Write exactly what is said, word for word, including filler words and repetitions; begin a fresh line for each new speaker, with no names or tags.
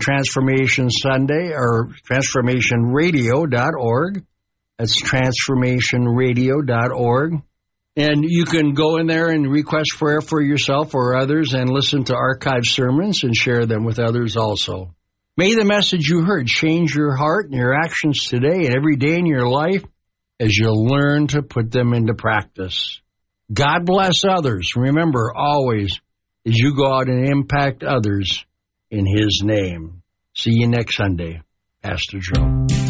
Transformation Sunday or transformation radio dot org. That's transformation radio dot org. And you can go in there and request prayer for yourself or others and listen to archived sermons and share them with others also. May the message you heard change your heart and your actions today and every day in your life as you learn to put them into practice. God bless others. Remember, always, as you go out and impact others in His name. See you next Sunday. Pastor Joe.